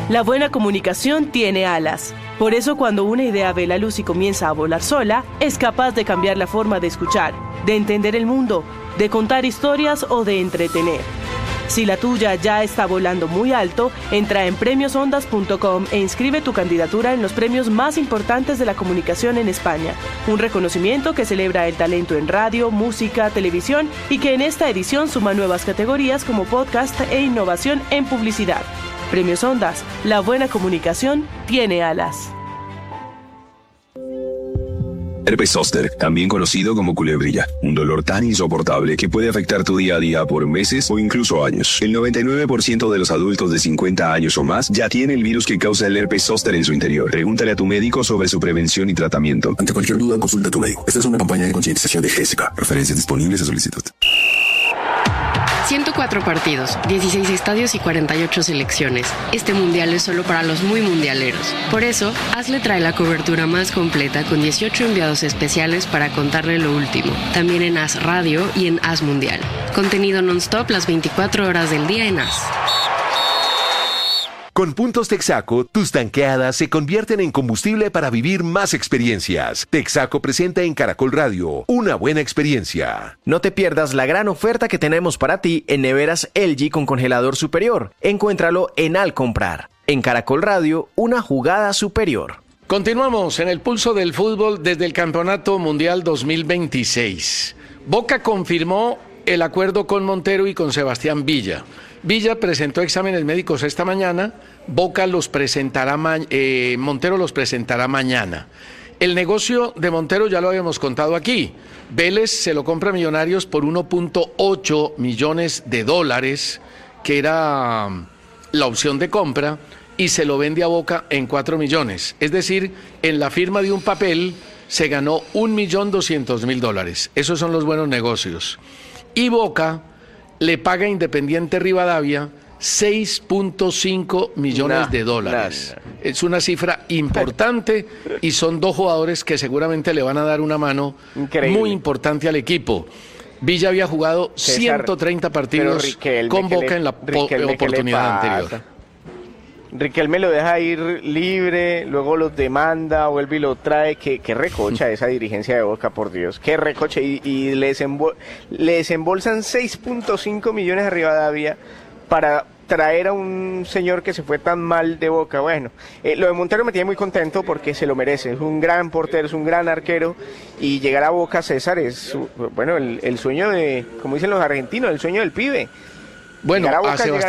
La buena comunicación tiene alas. Por eso cuando una idea ve la luz y comienza a volar sola, es capaz de cambiar la forma de escuchar, de entender el mundo, de contar historias o de entretener. Si la tuya ya está volando muy alto, entra en premiosondas.com e inscribe tu candidatura en los premios más importantes de la comunicación en España. Un reconocimiento que celebra el talento en radio, música, televisión y que en esta edición suma nuevas categorías como podcast e innovación en publicidad. Premios Ondas, la buena comunicación tiene alas. Herpes zóster, también conocido como culebrilla, un dolor tan insoportable que puede afectar tu día a día por meses o incluso años. El 99% de los adultos de 50 años o más ya tiene el virus que causa el herpes zóster en su interior. Pregúntale a tu médico sobre su prevención y tratamiento. Ante cualquier duda, consulta a tu médico. Esta es una campaña de concientización de GESICA. Referencias disponibles a solicitud. 104 partidos, 16 estadios y 48 selecciones. Este mundial es solo para los muy mundialeros. Por eso, Hazle trae la cobertura más completa con 18 enviados especiales para contarle lo último. También en Haz Radio y en Haz Mundial. Contenido non-stop las 24 horas del día en Haz. Con puntos Texaco, tus tanqueadas se convierten en combustible para vivir más experiencias. Texaco presenta en Caracol Radio una buena experiencia. No te pierdas la gran oferta que tenemos para ti en neveras LG con congelador superior. Encuéntralo en Al Comprar. En Caracol Radio, una jugada superior. Continuamos en el pulso del fútbol desde el Campeonato Mundial 2026. Boca confirmó el acuerdo con Montero y con Sebastián Villa. Villa presentó exámenes médicos esta mañana, Boca los presentará Montero los presentará mañana. El negocio de Montero ya lo habíamos contado aquí. Vélez se lo compra a Millonarios por 1.8 millones de dólares, que era la opción de compra, y se lo vende a Boca en 4 millones. Es decir, en la firma de un papel se ganó 1.200.000 dólares. Esos son los buenos negocios. Y Boca le paga a Independiente Rivadavia 6.5 millones de dólares. Es una cifra importante y son dos jugadores que seguramente le van a dar una mano muy importante al equipo. Villa había jugado 130 partidos con Boca en la oportunidad anterior. Riquelme lo deja ir libre, luego los demanda, vuelve y lo trae. Qué recocha esa dirigencia de Boca, por Dios. Qué recocha. Y le desembolsan 6.5 millones a Rivadavia para traer a un señor que se fue tan mal de Boca. Bueno, lo de Montero me tiene muy contento porque se lo merece. Es un gran portero, es un gran arquero. Y llegar a Boca, César, es bueno el sueño de, como dicen los argentinos, el sueño del pibe. Bueno, a Sebastián